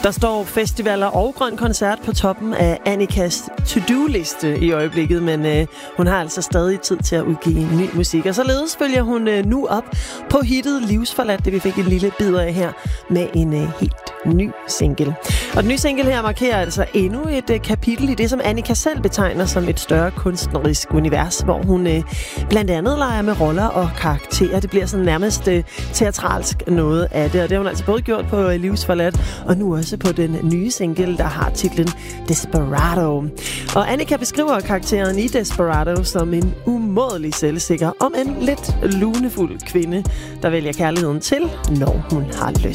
Der står festivaler og grøn koncert på toppen af Annikas to-do-liste i øjeblikket, men hun har altså stadig tid til at udgive ny musik. Og således følger hun nu op på hittet Livsforladt, det vi fik en lille bid af her, med en helt ny single. Og den nye single her markerer altså endnu et kapitel i det, som Annika selv betegner som et større kunstnerisk univers, hvor hun blandt andet leger med roller og karakterer. Det bliver sådan nærmest teatralsk noget af det, og det har hun altså både gjort på Livsforladt, og nu også på den nye single, der har titlen Desperado. Og Annika beskriver karakteren i Desperado som en umådelig selvsikker, om en lidt lunefuld kvinde, der vælger kærligheden til, når hun har lyst.